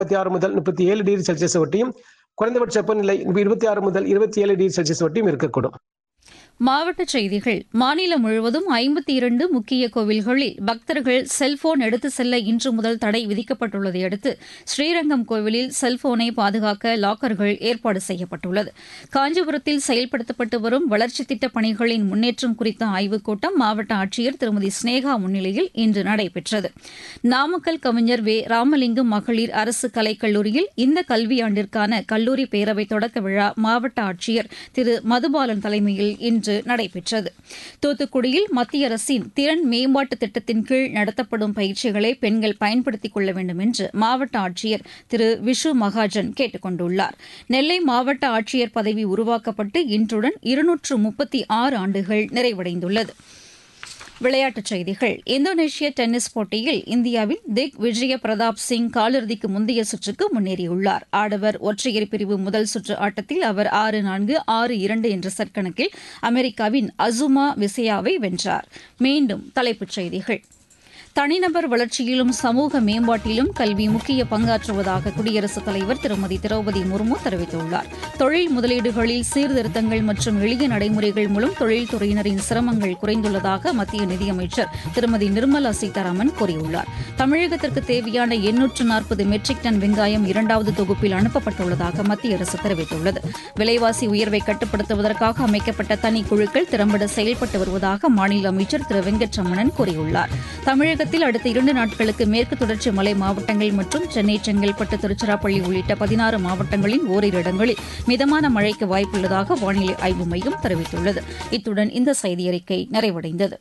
36 முதல் 37 degree Celsius ஒட்டியும், குறைந்தபட்ச வெப்பநிலை 26 முதல் 27 டிகிரி செல்சியஸ் ஒட்டியும் இருக்கக்கூடும். மாவட்டச் செய்திகள். மாநிலம் முழுவதும் 52 முக்கிய கோவில்களில் பக்தர்கள் செல்போன் எடுத்து செல்ல இன்று முதல் தடை விதிக்கப்பட்டுள்ளதை அடுத்து ஸ்ரீரங்கம் கோவிலில் செல்போனை பாதுகாக்க லாக்கர்கள் ஏற்பாடு செய்யப்பட்டுள்ளது. காஞ்சிபுரத்தில் செயல்படுத்தப்பட்டு வரும் வளர்ச்சித் திட்டப் பணிகளின் முன்னேற்றம் குறித்த ஆய்வுக் கூட்டம் மாவட்ட ஆட்சியர் திருமதி ஸ்னேகா முன்னிலையில் இன்று நடைபெற்றது. நாமக்கல் கவிஞர் வே. ராமலிங்கம் மகளிர் அரசு கலைக்கல்லூரியில் இந்த கல்வியாண்டிற்கான கல்லூரி பேரவை தொடக்க விழா மாவட்ட ஆட்சியர் திரு மதுபாலன் தலைமையில் இன்று நடைபெற்றது. தூத்துக்குடியில் மத்திய அரசின் திறன் மேம்பாட்டு திட்டத்தின் கீழ் நடத்தப்படும் பயிற்சிகளை பெண்கள் பயன்படுத்திக் கொள்ள வேண்டும் என்று மாவட்ட ஆட்சியர் திரு விஷு மகாஜன் கேட்டுக் கொண்டுள்ளார். நெல்லை மாவட்ட ஆட்சியர் பதவி உருவாக்கப்பட்டு இன்றுடன் 236 ஆண்டுகள் நிறைவடைந்துள்ளது. விளையாட்டுச் செய்திகள். இந்தோனேஷிய டென்னிஸ் போட்டியில் இந்தியாவின் திக் விஜய பிரதாப் சிங் காலிறுதிக்கு முந்தைய சுற்றுக்கு முன்னேறியுள்ளார். ஆடவர் ஒற்றையர் பிரிவு முதல் சுற்று ஆட்டத்தில் அவர் 6-4, 6-2 என்ற செட் கணக்கில் அமெரிக்காவின் அசுமா விசையாவை வென்றார். மீண்டும் தலைப்புச் செய்திகள். தனிநபர் வளர்ச்சியிலும் சமூக மேம்பாட்டிலும் கல்வி முக்கிய பங்காற்றுவதாக குடியரசுத் தலைவர் திருமதி திரௌபதி முர்மு தெரிவித்துள்ளார். தொழில் முதலீடுகளில் சீர்திருத்தங்கள் மற்றும் எளிய நடைமுறைகள் மூலம் தொழில்துறையினரின் சிரமங்கள் குறைந்துள்ளதாக மத்திய நிதியமைச்சர் திருமதி நிர்மலா சீதாராமன் கூறியுள்ளார். தமிழகத்திற்கு தேவையான 840 மெட்ரிக் டன் வெங்காயம் 2வது தொகுப்பில் அனுப்பப்பட்டுள்ளதாக மத்திய அரசு தெரிவித்துள்ளது. விலைவாசி உயர்வை கட்டுப்படுத்துவதற்காக அமைக்கப்பட்ட தனிக்குழுக்கள் திறம்பட செயல்பட்டு வருவதாக மாநில அமைச்சர் திரு வெங்கட்ரமணன் கூறியுள்ளார். தமிழகத்தில் அடுத்த 2 நாட்களுக்கு மேற்கு தொடர்ச்சி மலை மாவட்டங்கள் மற்றும் சென்னை, செங்கல்பட்டு, திருச்சிராப்பள்ளி உள்ளிட்ட 16 மாவட்டங்களின் ஓரிரு இடங்களில் மிதமான மழைக்கு வாய்ப்புள்ளதாக வானிலை ஆய்வு மையம் தெரிவித்துள்ளது. இத்துடன் இந்த செய்தியறிக்கை நிறைவடைந்தது.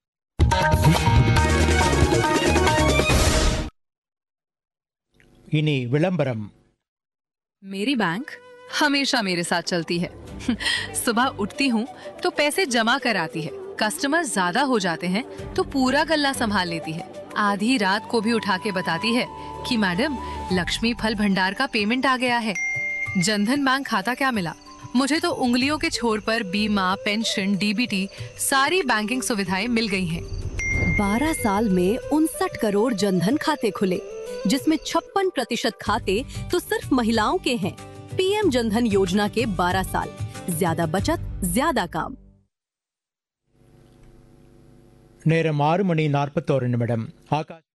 இனி விளம்பரம். मेरी बैंक हमेशा मेरे साथ चलती है। सुबह उठती हूँ तो पैसे जमा कराती है, कस्टमर ज्यादा हो जाते हैं तो पूरा गल्ला संभाल लेती है, आधी रात को भी उठा के बताती है कि मैडम लक्ष्मी फल भंडार का पेमेंट आ गया है। जनधन बैंक खाता क्या मिला, मुझे तो उंगलियों के छोर पर बीमा, पेंशन, डीबीटी सारी बैंकिंग सुविधाएं मिल गई हैं। 12 साल में 59 करोड़ जनधन खाते खुले, जिसमें 56% खाते तो सिर्फ महिलाओं के हैं। पीएम जनधन योजना के 12 साल, ज्यादा बचत, ज्यादा काम। நேரம் 6:41.